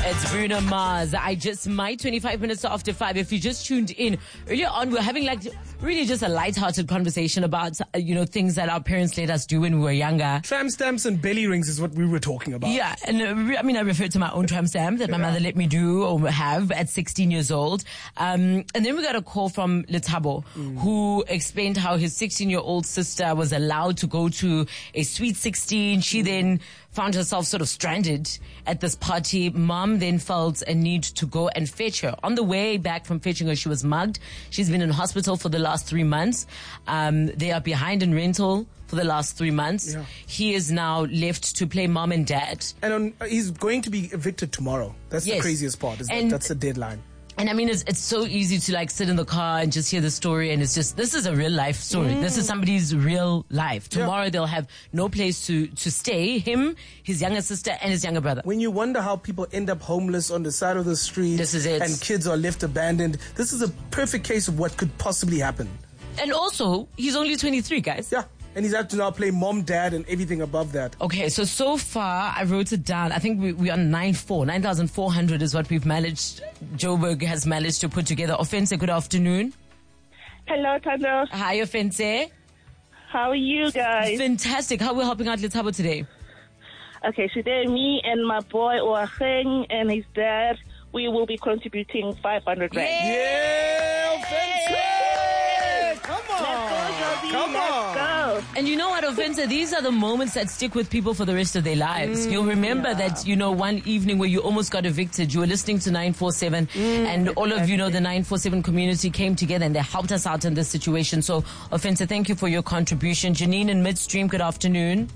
It's Bruno Mars. I just might 25 minutes after 5. If you just tuned in earlier on, we're having like really just a light-hearted conversation about things that our parents let us do when we were younger. Tram stamps and belly rings is what we were talking about. Yeah, and I referred to my own tram stamp that my mother let me do or have at 16 years old. And then we got a call from Letabo, who explained how his 16-year-old sister was allowed to go to a sweet 16. She then found herself sort of stranded at this party. Mom then felt a need to go and fetch her. On the way back from fetching her, she was mugged. She's been in hospital for the last 3 months. They are behind in rental for the last 3 months. Yeah. He is now left to play mom and dad. And he's going to be evicted tomorrow. That's the craziest part. That's the deadline. And I mean, it's so easy to like sit in the car and just hear the story, and it's just, this is a real life story. This is somebody's real life. Tomorrow they'll have no place to stay. Him, his younger sister, and his younger brother. When you wonder how people end up homeless on the side of the street, this is it. And kids are left abandoned, this is a perfect case of what could possibly happen. And also, he's only 23, guys. Yeah. And he's had to now play mom, dad, and everything above that. Okay, so far, I wrote it down. I think we're on 9,400 is what we've managed. Joburg has managed to put together. Offense, good afternoon. Hello, Tando. Hi, Offense. How are you guys? Fantastic. How are we helping out Letabo today? Okay, today me and my boy Oacheng and his dad, we will be contributing 500 rand. Yeah, Offense! Come on! Come on! Let's go! And you know what, Offense? These are the moments that stick with people for the rest of their lives. You'll remember that, one evening where you almost got evicted, you were listening to 947 and all of, the 947 community came together and they helped us out in this situation. So, Offense, thank you for your contribution. Janine in Midstream, good afternoon.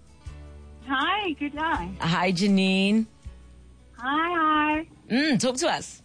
Hi, good night. Hi, Janine. Hi. Talk to us.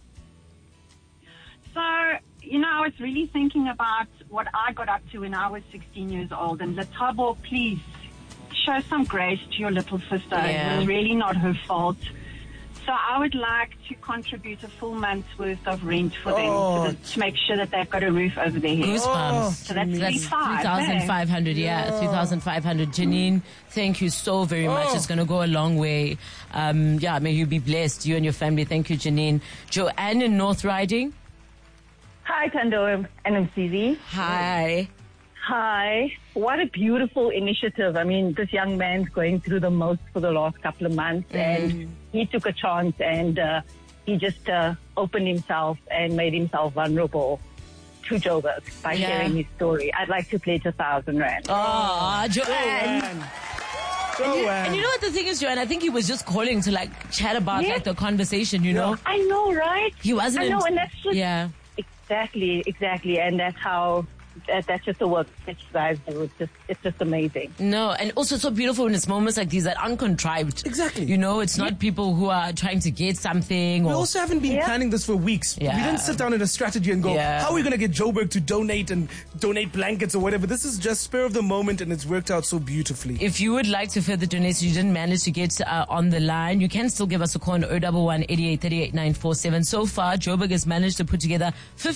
So, I was really thinking about what I got up to when I was 16 years old. And Letabo, please show some grace to your little sister. Yeah. It was really not her fault. So I would like to contribute a full month's worth of rent for them to make sure that they've got a roof over their head. Goosebumps. So that's 3,500, 3,500. Janine, thank you so very much. It's going to go a long way. May you be blessed, you and your family. Thank you, Janine. Joanne in North Riding. Hi, Tando and MCV. Hi. Hi. What a beautiful initiative. I mean, this young man's going through the most for the last couple of months, and he took a chance and he just opened himself and made himself vulnerable to Joburg by sharing his story. I'd like to pledge 1,000 rand. Oh, Joanne. And you know what the thing is, Joanne? I think he was just calling to like chat about like the conversation, know? I know, right? He wasn't. I know, and that's just... Yeah. Exactly. And that's how... That's just the work that you guys do. It's just amazing. No, and also so beautiful when it's moments like these that aren't contrived. Exactly. It's not people who are trying to get something. We also haven't been planning this for weeks. Yeah. We didn't sit down in a strategy and go, how are we going to get Joburg to donate blankets or whatever? This is just spur of the moment, and it's worked out so beautifully. If you would like to further donate, you didn't manage to get on the line, you can still give us a call on 011 88 38 947. So far, Joburg has managed to put together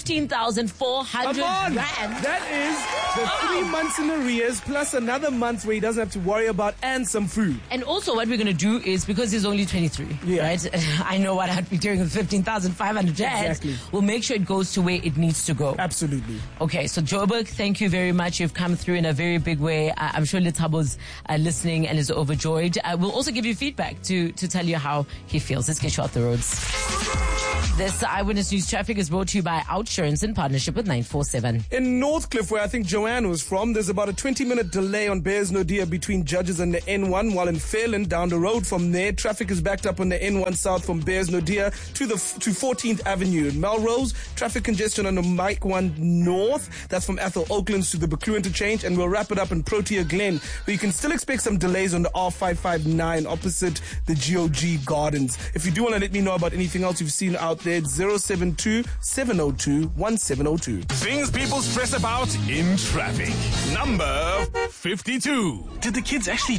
15,400 rand. That is the 3 months in arrears plus another month where he doesn't have to worry about and some food. And also what we're going to do is, because he's only 23, right? I know what I'd be doing with 15,500 rand. Exactly. We'll make sure it goes to where it needs to go. Absolutely. Okay, so Joburg, thank you very much. You've come through in a very big way. I'm sure Letabo's listening and is overjoyed. We'll also give you feedback to tell you how he feels. Let's get you off the roads. This Eyewitness News Traffic is brought to you by Outsurance in partnership with 947. In Northcliffe, where I think Joanne was from, there's about a 20-minute delay on Bears Nodia between Judges and the N1, while in Fairland, down the road from there, traffic is backed up on the N1 south from Bears Nodia to 14th Avenue. In Melrose, traffic congestion on the Mike 1 north, that's from Ethel Oaklands to the Bakru interchange, and we'll wrap it up in Protea Glen, where you can still expect some delays on the R559 opposite the GOG Gardens. If you do want to let me know about anything else you've seen out there, it's 072-702-1702. Things people stress about in traffic. Number 52. Did the kids actually